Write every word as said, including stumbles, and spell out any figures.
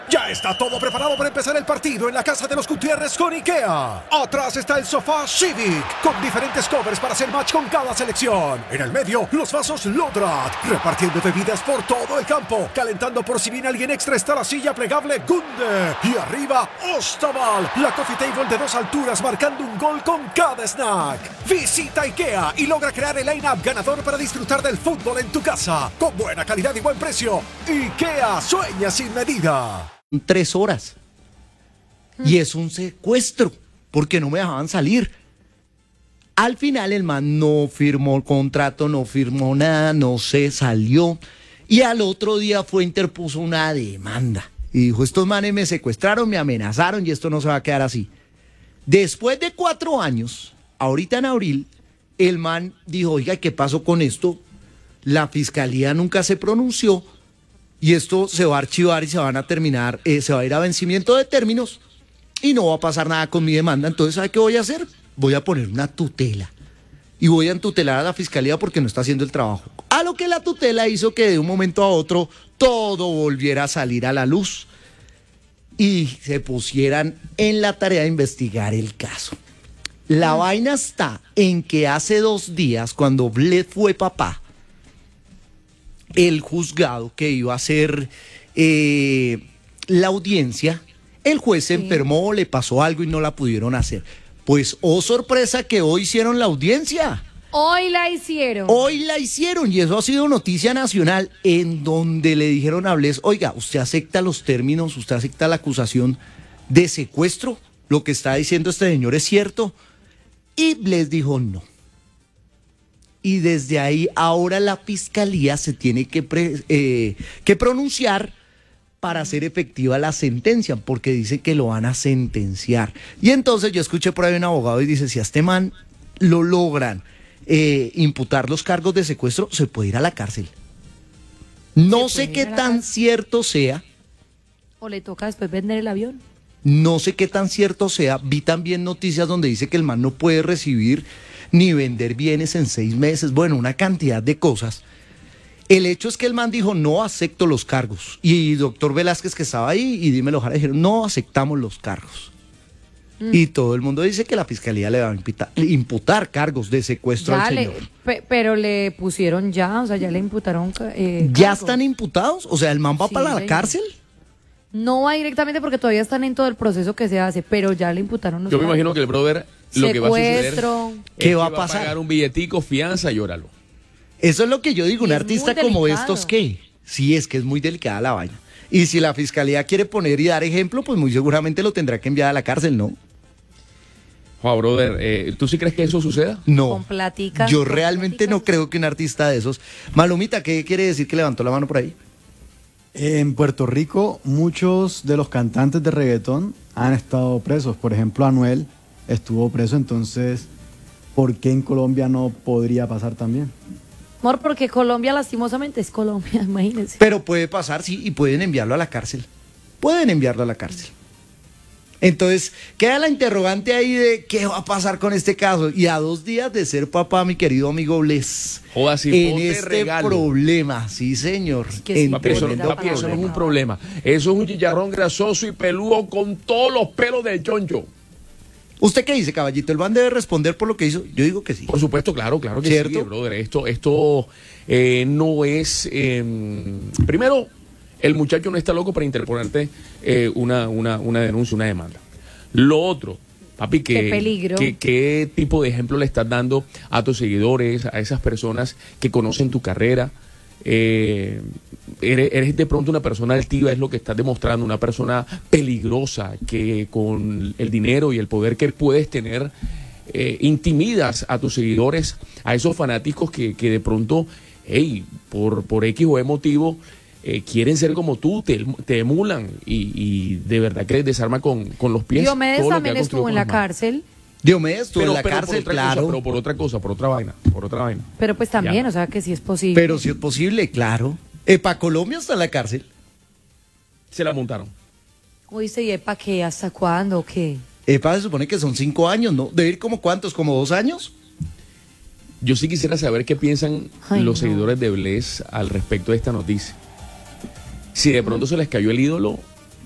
Ya está todo preparado para empezar el partido en la casa de los Gutiérrez con IKEA. Atrás está el sofá Civic, con diferentes covers para hacer match con cada selección. En el medio, los vasos Lodrat, repartiendo bebidas por todo el campo. Calentando por si viene alguien extra está la silla plegable Gunde. Y arriba, Ostaval, la coffee table de dos alturas marcando un gol con cada snack. Visita IKEA y logra crear el line-up ganador para disfrutar del fútbol en tu casa. Con buena calidad y buen precio. IKEA, sueña sin medida. Tres horas. Y es un secuestro, porque no me dejaban salir. Al final el man no firmó el contrato, no firmó nada, no se salió. Y al otro día fue, interpuso una demanda. Y dijo, estos manes me secuestraron, me amenazaron y esto no se va a quedar así. Después de cuatro años, ahorita en abril, el man dijo, oiga, ¿qué pasó con esto? La fiscalía nunca se pronunció. Y esto se va a archivar y se van a terminar, eh, se va a ir a vencimiento de términos y no va a pasar nada con mi demanda. Entonces, ¿sabe qué voy a hacer? Voy a poner una tutela y voy a entutelar a la fiscalía porque no está haciendo el trabajo. A lo que la tutela hizo que de un momento a otro todo volviera a salir a la luz y se pusieran en la tarea de investigar el caso. La mm. vaina está en que hace dos días, cuando Bled fue papá, el juzgado que iba a hacer eh, la audiencia, el juez se sí. enfermó, le pasó algo y no la pudieron hacer. Pues, oh sorpresa, que hoy hicieron la audiencia. Hoy la hicieron. Hoy la hicieron y eso ha sido noticia nacional, en donde le dijeron a Bless, oiga, ¿usted acepta los términos, usted acepta la acusación de secuestro? ¿Lo que está diciendo este señor es cierto? Y Bless dijo no. Y desde ahí ahora la fiscalía se tiene que, pre, eh, que pronunciar para hacer efectiva la sentencia, porque dice que lo van a sentenciar. Y entonces yo escuché por ahí un abogado y dice, si a este man lo logran eh, imputar los cargos de secuestro, se puede ir a la cárcel. No sé qué tan cierto sea. O le toca después vender el avión. No sé qué tan cierto sea. Vi también noticias donde dice que el man no puede recibir ni vender bienes en seis meses, bueno, una cantidad de cosas. El hecho es que el man dijo, no acepto los cargos. Y doctor Velázquez, que estaba ahí, y dímelo, Jara, dijeron, no aceptamos los cargos. Mm. Y todo el mundo dice que la fiscalía le va a imputar, imputar cargos de secuestro ya al le, señor. Pe, pero le pusieron ya, o sea, ya le imputaron eh, ¿Ya cargos. Están imputados? O sea, ¿el man va sí, para la señor. cárcel? No va directamente porque todavía están en todo el proceso que se hace, pero ya le imputaron los Yo me cargos. imagino que el brother lo que va a suceder ¿Qué va va a pasar? a pagar un billetico, fianza y óralo. Eso es lo que yo digo, un artista como estos, ¿qué? Sí, es que es muy delicada la vaina. Y si la fiscalía quiere poner y dar ejemplo, pues muy seguramente lo tendrá que enviar a la cárcel, ¿no? Juan, brother, eh, ¿tú sí crees que eso suceda? No, con platicas, yo con realmente platicas. no creo que un artista de esos... Malumita, ¿qué quiere decir que levantó la mano por ahí? En Puerto Rico, muchos de los cantantes de reggaetón han estado presos. Por ejemplo, Anuel estuvo preso, entonces, ¿por qué en Colombia no podría pasar también? Amor, porque Colombia lastimosamente es Colombia, imagínense. Pero puede pasar, sí, y pueden enviarlo a la cárcel. Pueden enviarlo a la cárcel. Entonces, queda la interrogante ahí de qué va a pasar con este caso. Y a dos días de ser papá, mi querido amigo Bless, Joda, si en este regalo. problema, sí señor. Es que sí, Papi, eso, Entre- papi, eso no es un problema. Eso es un chicharrón grasoso y peludo con todos los pelos del choncho. ¿Usted qué dice, caballito? ¿El man debe responder por lo que hizo? Yo digo que sí. Por supuesto, claro, claro que ¿Cierto? sí, brother. Esto, esto eh, no es... Eh, primero, el muchacho no está loco para interponerte eh, una, una, una denuncia, una demanda. Lo otro, papi, que, Qué peligro. que- ¿qué tipo de ejemplo le estás dando a tus seguidores, a esas personas que conocen tu carrera? Eh, eres, eres de pronto una persona altiva, es lo que estás demostrando, una persona peligrosa que con el dinero y el poder que puedes tener eh, intimidas a tus seguidores, a esos fanáticos que, que de pronto, hey, por, por X o Y motivo eh, quieren ser como tú, te, te emulan y, y de verdad que les desarma con, con los pies. Diomedes todo lo que también ha construido estuvo en con la las manos. cárcel, Diomedes estuvo Pero, en la pero cárcel, por otra claro. cosa, pero por otra cosa, por otra vaina, por otra vaina. pero pues también, Ya. o sea que sí es posible. Pero si es posible, claro. Eh, ¿Para Colombia está en la cárcel? Se la montaron. Uy, dice, ¿y para qué? ¿Hasta cuándo? ¿O qué? Epa, se supone que son cinco años, ¿no? ¿Debe ir como cuántos? ¿Como dos años? Yo sí quisiera saber qué piensan Ay, los no. seguidores de Bless al respecto de esta noticia. Si de pronto se les cayó el ídolo